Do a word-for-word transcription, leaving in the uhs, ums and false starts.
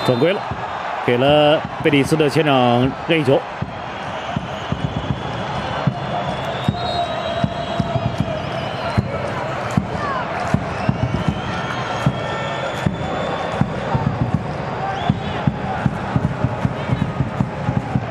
犯规了，给了贝蒂斯的前场任意球。